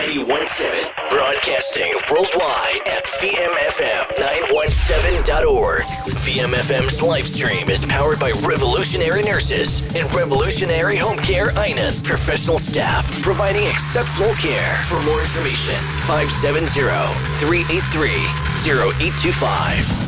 917, broadcasting worldwide at VMFM917.org. VMFM's live stream is powered by Revolutionary Nurses and Revolutionary Home Care Einan professional staff, providing exceptional care. For more information, 570-383-0825.